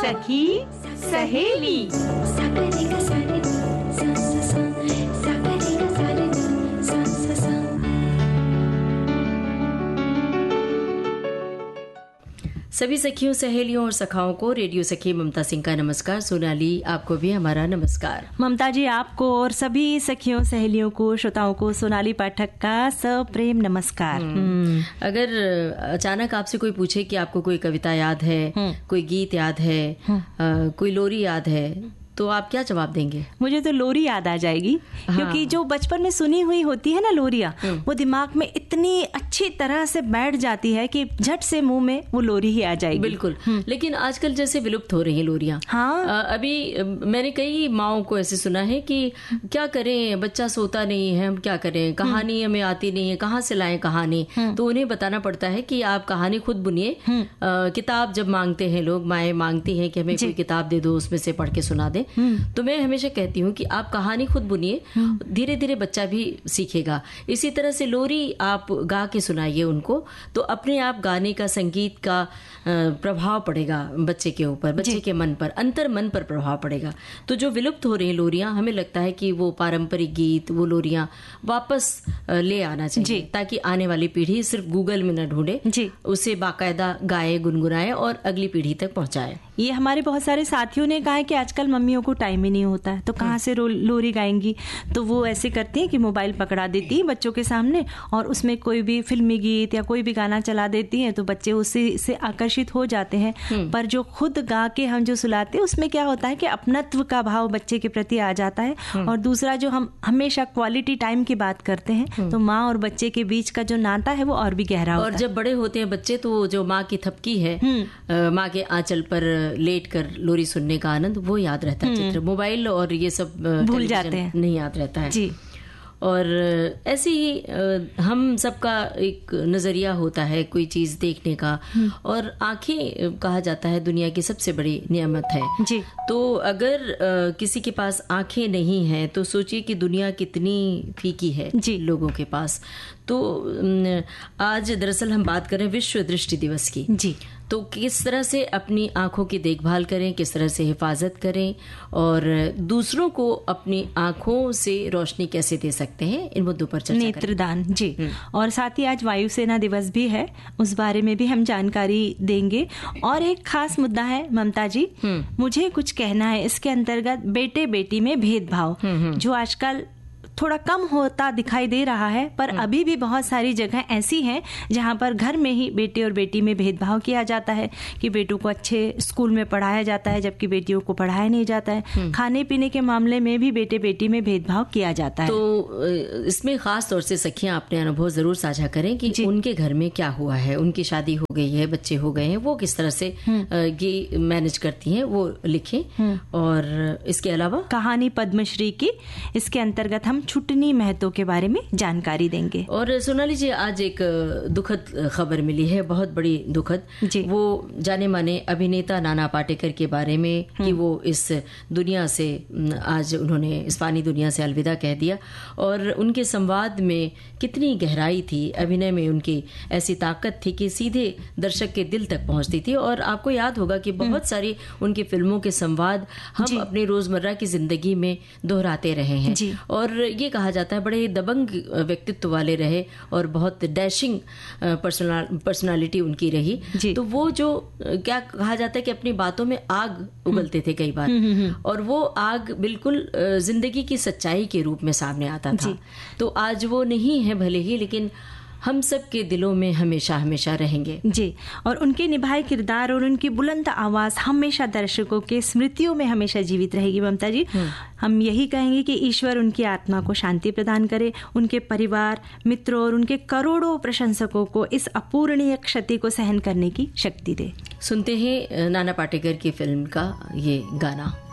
सखी सहेली। सभी सखियों, सहेलियों और सखाओं को रेडियो सखी ममता सिंह का नमस्कार। सोनाली, आपको भी हमारा नमस्कार। ममता जी, आपको और सभी सखियों सहेलियों को, श्रोताओं को सोनाली पाठक का सप्रेम नमस्कार। अगर अचानक आपसे कोई पूछे कि आपको कोई कविता याद है, कोई गीत याद है, कोई लोरी याद है, तो आप क्या जवाब देंगे? मुझे तो लोरी याद आ जाएगी। हाँ। क्योंकि जो बचपन में सुनी हुई होती है ना लोरियाँ, वो दिमाग में इतनी अच्छी तरह से बैठ जाती है कि झट से मुंह में वो लोरी ही आ जाएगी। बिल्कुल। लेकिन आजकल जैसे विलुप्त हो रही है लोरियाँ। हाँ। अभी मैंने कई माओं को ऐसे सुना है कि क्या करें, बच्चा सोता नहीं है, हम क्या करें, कहानी हमें आती नहीं है, कहाँ से लाएं कहानी। तो उन्हें बताना पड़ता है कि आप कहानी खुद बुनिए। किताब जब मांगते हैं लोग, माएँ मांगती हैं कि हमें कोई किताब दे दो, उसमें से पढ़ के सुना दे। तो मैं हमेशा कहती हूँ कि आप कहानी खुद बुनिए, धीरे धीरे बच्चा भी सीखेगा। इसी तरह से लोरी आप गा के सुनाइए उनको, तो अपने आप गाने का, संगीत का प्रभाव पड़ेगा बच्चे के ऊपर, बच्चे के मन पर, अंतर मन पर प्रभाव पड़ेगा। तो जो विलुप्त हो रही हैं लोरियां, हमें लगता है कि वो पारंपरिक गीत, वो लोरियां वापस ले आना चाहिए, ताकि आने वाली पीढ़ी सिर्फ गूगल में न ढूंढे, उसे बाकायदा गाए, गुनगुनाए और अगली पीढ़ी तक पहुंचाए। ये हमारे बहुत सारे साथियों ने कहा है कि आजकल मम्मियों को टाइम ही नहीं होता है, तो कहाँ से लोरी गाएंगी। तो वो ऐसे करती हैं कि मोबाइल पकड़ा देती हैं बच्चों के सामने और उसमें कोई भी फिल्मी गीत या कोई भी गाना चला देती हैं, तो बच्चे उससे से आकर्षित हो जाते हैं। पर जो खुद गा के हम जो सुलाते हैं, उसमें क्या होता है कि अपनत्व का भाव बच्चे के प्रति आ जाता है। और दूसरा, जो हम हमेशा क्वालिटी टाइम की बात करते हैं, तो माँ और बच्चे के बीच का जो नाता है वो और भी गहरा होता है। और जब बड़े होते हैं बच्चे, तो जो माँ की थपकी है, माँ के आंचल पर लेट कर लोरी सुनने का आनंद, वो याद रहता है। चित्र, मोबाइल और ये सब भूल जाते हैं, नहीं याद रहता है जी। और ऐसे ही हम सबका एक नजरिया होता है कोई चीज देखने का, और आंखें कहा जाता है दुनिया की सबसे बड़ी नियामत है जी। तो अगर किसी के पास आंखें नहीं हैं, तो सोचिए कि दुनिया कितनी फीकी है जी लोगों के पास। तो आज दरअसल हम बात करें विश्व दृष्टि दिवस की जी। तो किस तरह से अपनी आंखों की देखभाल करें, किस तरह से हिफाजत करें, और दूसरों को अपनी आंखों से रोशनी कैसे दे सकते हैं, इन मुद्दों पर चर्चा करें। नेत्रदान जी। और साथ ही आज वायुसेना दिवस भी है, उस बारे में भी हम जानकारी देंगे। और एक खास मुद्दा है ममता जी, मुझे कुछ कहना है, इसके अंतर्गत बेटे बेटी में भेदभाव जो आजकल थोड़ा कम होता दिखाई दे रहा है, पर अभी भी बहुत सारी जगह ऐसी हैं जहां पर घर में ही बेटे और बेटी में भेदभाव किया जाता है कि बेटों को अच्छे स्कूल में पढ़ाया जाता है जबकि बेटियों को पढ़ाया नहीं जाता है। खाने पीने के मामले में भी बेटे बेटी में भेदभाव किया जाता है। तो इसमें खास तौर से सखियां अपने अनुभव जरूर साझा करें कि उनके घर में क्या हुआ है, उनकी शादी हो गई है, बच्चे हो गए हैं, वो किस तरह से ये मैनेज करती हैं, वो लिखें। और इसके अलावा कहानी पद्मश्री की, इसके अंतर्गत हम छुटनी महतो के बारे में जानकारी देंगे। और सोनाली जी, आज एक दुखद खबर मिली है, बहुत बड़ी दुखद। वो जाने माने अभिनेता नाना पाटेकर के बारे में कि वो इस दुनिया से आज उन्होंने इस फानी दुनिया से अलविदा कह दिया। और उनके संवाद में कितनी गहराई थी, अभिनय में उनकी ऐसी ताकत थी कि सीधे दर्शक के दिल तक पहुंचती थी। और आपको याद होगा कि बहुत सारी उनकी फिल्मों के संवाद हम अपने रोजमर्रा की जिंदगी में दोहराते रहे हैं। और ये कहा जाता है बड़े दबंग व्यक्तित्व वाले रहे और बहुत डैशिंग पर्सनालिटी उनकी रही। तो वो जो क्या कहा जाता है कि अपनी बातों में आग उगलते थे कई बार, और वो आग बिल्कुल जिंदगी की सच्चाई के रूप में सामने आता था। तो आज वो नहीं है भले ही, लेकिन हम सब के दिलों में हमेशा हमेशा रहेंगे जी। और उनके निभाए किरदार और उनकी बुलंद आवाज हमेशा दर्शकों के स्मृतियों में हमेशा जीवित रहेगी ममता जी। हम यही कहेंगे कि ईश्वर उनकी आत्मा को शांति प्रदान करे, उनके परिवार, मित्रों और उनके करोड़ों प्रशंसकों को इस अपूरणीय क्षति को सहन करने की शक्ति दे। सुनते हैं नाना पाटेकर की फिल्म का ये गाना।